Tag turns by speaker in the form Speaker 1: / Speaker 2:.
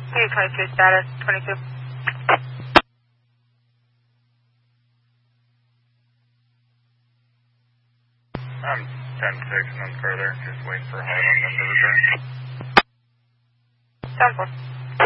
Speaker 1: U-22 status, 22.
Speaker 2: I'm 10-6 and then further, just waiting for Harlan them to return.
Speaker 1: Sounds good.